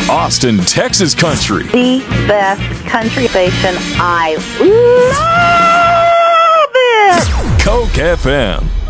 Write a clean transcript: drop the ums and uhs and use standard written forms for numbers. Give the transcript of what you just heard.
Austin, Texas country. The best country station. I love it. Coke FM.